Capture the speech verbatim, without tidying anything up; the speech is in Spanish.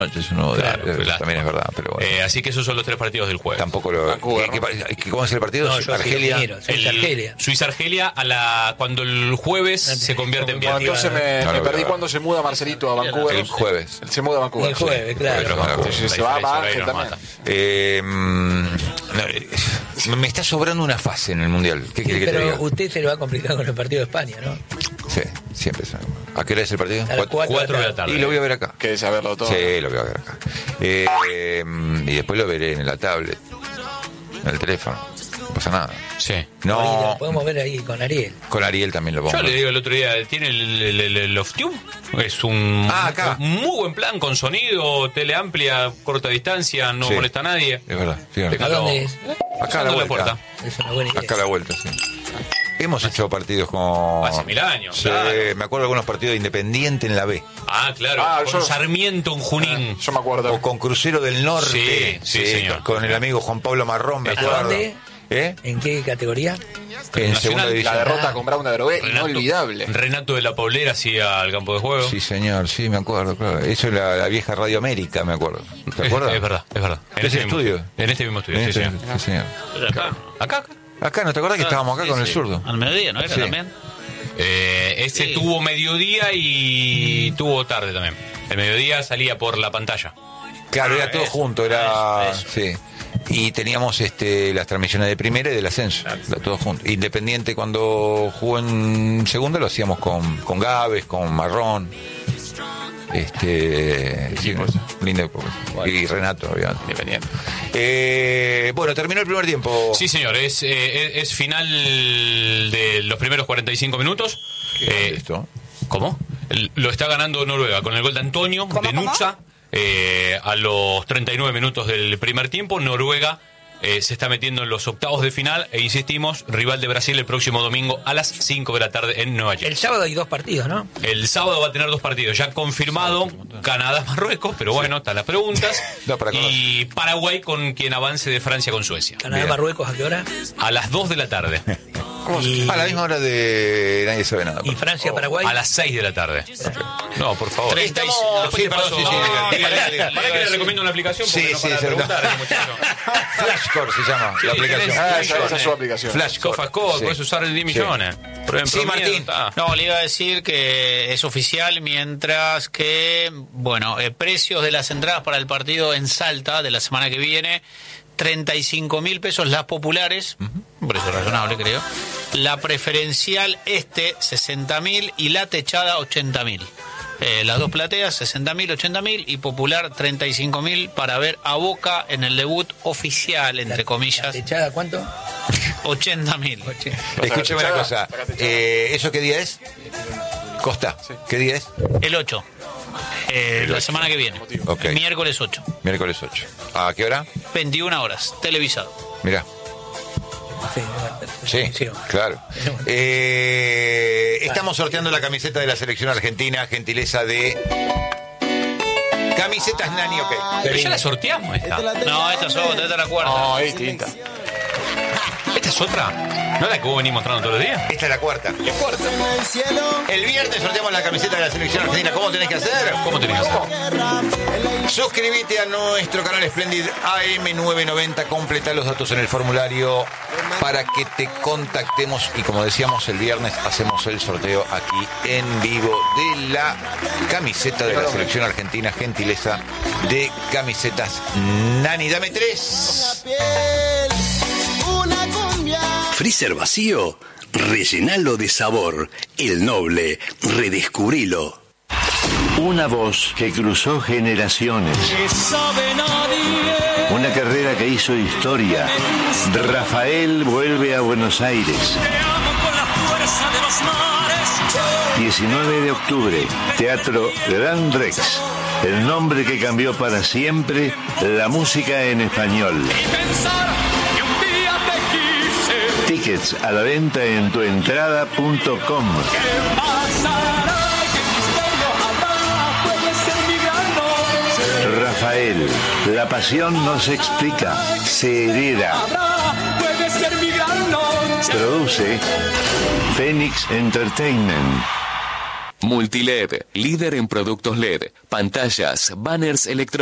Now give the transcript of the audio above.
Es uno de, Claro, de, también es verdad, pero bueno. Eh, así que esos son los tres partidos del jueves. Tampoco lo. Vancouver, ¿qué, ¿no? qué, qué, ¿Cómo es el partido? No, yo Argelia. sí lo miro, Suiza, Argelia. Suiza-Argelia a la cuando el jueves se convierte en Bueno, viernes. entonces me, No me lo perdí veo. cuando se muda Marcelito a Vancouver. El jueves. Él se muda a Vancouver. El jueves, claro. Pero Claro. Vancouver, Entonces la se va diferencia a horaria Ángel nos también. mata. Eh, mm, no, eh, me está sobrando una fase en el mundial. ¿Qué Sí, quiere que te pero diga? usted se lo va a complicar con el partido de España, ¿no? Sí, siempre. es- ¿A qué hora es el partido? A las Cuatro. cuatro Cuatro de la tarde. Y lo voy a ver acá. Que saberlo todo. Sí, lo voy a ver acá. Eh, eh, y después lo veré en la tablet, en el teléfono. No pasa nada. Sí. Ahí No, lo podemos ver ahí con Ariel. con Ariel también lo Yo vamos a le ver. digo el otro día, tiene el, el, el, el Off-Tube. Es un, Ah, acá. un muy buen plan con sonido, tele amplia, corta distancia, no Sí. molesta a nadie. Es verdad. sí, es ¿A verdad. Déjalo. dónde es? Acá a la Usando vuelta. Es una buena idea. Acá a la vuelta, sí. Hemos hecho partidos con... Hace mil años, Sí, claro. me acuerdo de algunos partidos de Independiente en la B. Ah, claro. Ah, con yo- Sarmiento en Junín. Yo me acuerdo. O con Crucero del Norte. Sí, sí, señor. Con el amigo Juan Pablo Marrón, me ¿A acuerdo. dónde? ¿Eh? ¿En qué categoría? En Nacional, segunda La división. derrota con Brown de Drogué, Renato- inolvidable. Renato de la Paulera hacía al campo de juego. Sí, señor, sí, me acuerdo, claro. Eso es la, la vieja Radio América, me acuerdo. ¿Te acuerdas? Es, es verdad, es verdad. En ¿Es este el mismo- estudio? En este mismo estudio, Sí, sí, señor. sí, señor. Acá. Acá, acá. Acá, ¿no te acordás que estábamos acá Sí, con el sí. zurdo? Al mediodía, ¿no era Sí. también? Eh, este Sí. tuvo mediodía y tuvo tarde también. El mediodía salía por la pantalla. Claro, era Ah, todo eso, junto, era... eso, eso. Sí. Y teníamos este las transmisiones de primera y del ascenso, todo junto. Independiente cuando jugó en segunda lo hacíamos con, con Gávez, con Marrón. Este, sí, linda época. Y Renato, obviamente, Independiente. Eh, bueno, terminó el primer tiempo. Sí, señor, es, eh, es final de los primeros cuarenta y cinco minutos. Eh, Esto. ¿Cómo? El- Lo está ganando Noruega con el gol de Antonio, de Nuxa, eh, a los treinta y nueve minutos del primer tiempo. Noruega eh, se está metiendo en los octavos de final e insistimos, rival de Brasil el próximo domingo a las cinco de la tarde en Nueva York. El sábado hay dos partidos, ¿no? El sábado va a tener dos partidos, ya confirmado Canadá-Marruecos, pero bueno, están las preguntas. No, para y Paraguay con quien avance de Francia con Suecia. Canadá, Bien. Marruecos, ¿a qué hora? A las dos de la tarde. Y, A la misma hora de nadie sabe nada. y Francia, Paraguay. A las seis de la tarde. No, por favor. Estamos- Después sí, te perdón, paso- sí, sí, No, diga, para- diga, diga, para que le recomiendo una aplicación porque Sí, no sí, para sí, de preguntar, no. eh, muchacho. Flashcore se llama la aplicación. Ah, esa, esa es su aplicación. Flashcore. Sofascore, Sí. puedes usar diez Sí. millones. Por ejemplo, Sí, Martín. Ah. No, le iba a decir que es oficial, mientras que, bueno, eh, precios de las entradas para el partido en Salta de la semana que viene, treinta y cinco mil pesos las populares, un precio razonable creo, la preferencial este, sesenta mil y la techada, ochenta mil. Eh, las dos plateas, sesenta mil, ochenta mil y popular, treinta y cinco mil para ver a Boca en el debut oficial, entre ¿La comillas, techada cuánto? ochenta mil. Escúcheme una cosa. Eh, ¿Eso qué día es? Costa. ¿Qué día es? El ocho. Eh, la semana que viene. Ok. Miércoles ocho. Miércoles ocho. ¿A qué hora? veintiuna horas. Televisado. Mirá. Sí, Sí, sí. claro. Eh, estamos sorteando la camiseta de la selección argentina, gentileza de Camisetas Nani, ok. Pero ya la sorteamos esta. No, esta es otra, esta es la cuarta. No, es distinta. ¿Esta es otra? ¿No es la que vos venís mostrando todos los días? Esta es la cuarta. El viernes sorteamos la camiseta de la selección argentina. ¿Cómo tenés que hacer? ¿Cómo tenés que hacer? Suscríbete a nuestro canal Splendid A M novecientos noventa, completa los datos en el formulario para que te contactemos y como decíamos el viernes hacemos el sorteo aquí en vivo de la camiseta de la selección argentina, gentileza de Camisetas Nani. Dame tres. Freezer vacío, rellenalo de sabor. El Noble, redescubrilo. Una voz que cruzó generaciones. Una carrera que hizo historia. Rafael vuelve a Buenos Aires. diecinueve de octubre, Teatro Gran Rex. El nombre que cambió para siempre la música en español. Tickets a la venta en tuentrada punto com. Rafael, la pasión no se explica, se hereda. Produce Phoenix Entertainment. Multiled, líder en productos L E D, pantallas, banners electrónicos.